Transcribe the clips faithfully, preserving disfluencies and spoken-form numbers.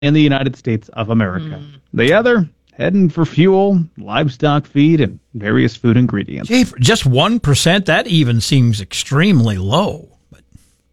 in the United States of America. Mm. The other, heading for fuel, livestock feed, and various food ingredients. Gee, for just one percent? That even seems extremely low. But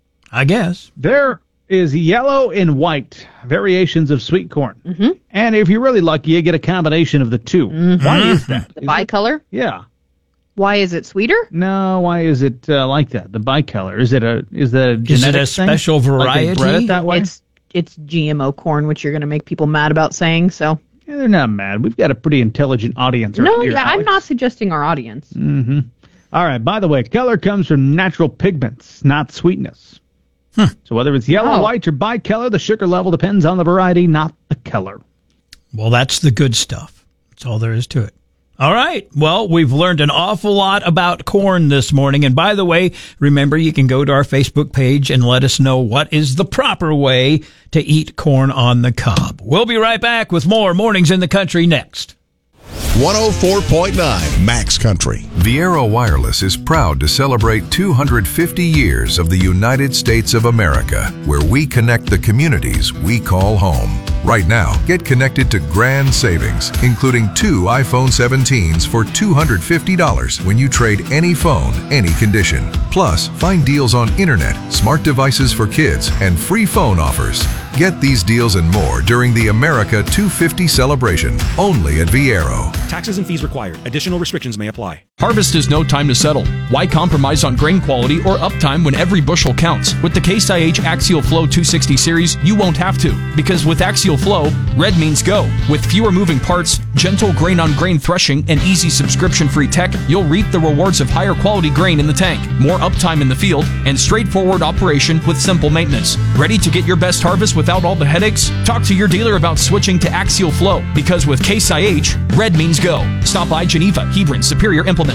I guess. There is yellow and white variations of sweet corn. Mm-hmm. And if you're really lucky, you get a combination of the two. Mm-hmm. Why is that? The is bicolor? It? Yeah. Why is it sweeter? No, why is it uh, like that? The bicolor. Is it a is that a genetic Is it a thing? special variety? Like they bred it that way? It's it's G M O corn, which you're going to make people mad about saying. So yeah, they're not mad. We've got a pretty intelligent audience. No, here, yeah, Alex. I'm not suggesting our audience. Mm-hmm. All right. By the way, color comes from natural pigments, not sweetness. Hmm. So whether it's yellow, Oh. white, or bicolor, the sugar level depends on the variety, not the color. Well, that's the good stuff. That's all there is to it. All right. Well, we've learned an awful lot about corn this morning. And by the way, remember, you can go to our Facebook page and let us know what is the proper way to eat corn on the cob. We'll be right back with more Mornings in the Country next. one oh four point nine Max Country. Viero Wireless is proud to celebrate two hundred fifty years of the United States of America, where we connect the communities we call home. Right now, get connected to grand savings, including two iPhone seventeens for two hundred fifty dollars when you trade any phone, any condition. Plus, find deals on internet, smart devices for kids, and free phone offers. Get these deals and more during the America two fifty celebration, only at Viero. Taxes and fees required. Additional restrictions may apply. Harvest is no time to settle. Why compromise on grain quality or uptime when every bushel counts? With the Case I H Axial Flow two sixty series, you won't have to. Because with Axial Flow, red means go. With fewer moving parts, gentle grain-on-grain threshing, and easy subscription-free tech, you'll reap the rewards of higher quality grain in the tank, more uptime in the field, and straightforward operation with simple maintenance. Ready to get your best harvest without all the headaches? Talk to your dealer about switching to Axial Flow, because with Case I H, red means go. Stop by Geneva, Hebron, Superior Implement.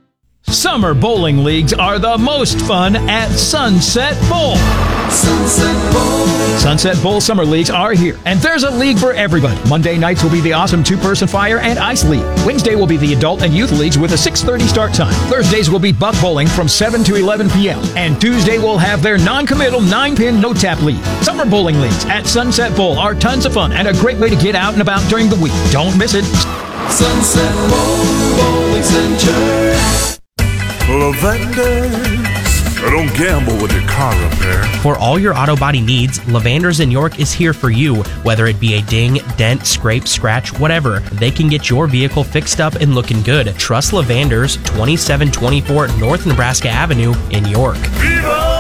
Summer bowling leagues are the most fun at Sunset Bowl. Sunset Bowl. Sunset Bowl Summer Leagues are here, and there's a league for everybody. Monday nights will be the awesome two-person fire and ice league. Wednesday will be the adult and youth leagues with a six thirty start time. Thursdays will be buck bowling from seven to eleven p.m. And Tuesday will have their non-committal nine-pin no-tap league. Summer bowling leagues at Sunset Bowl are tons of fun and a great way to get out and about during the week. Don't miss it. Sunset Bowl Bowling Center. Lavenders. Don't gamble with your car repair. For all your auto body needs, Lavenders in York is here for you. Whether it be a ding, dent, scrape, scratch, whatever, they can get your vehicle fixed up and looking good. Trust Lavenders, twenty-seven twenty-four North Nebraska Avenue in York. Viva